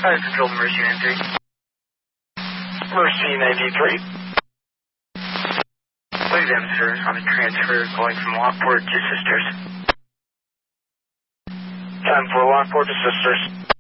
Fire Control, Mercy 93. Mercy 93. Please them, sir, on a transfer going from Lockport to Sisters. 10 for Lockport to Sisters.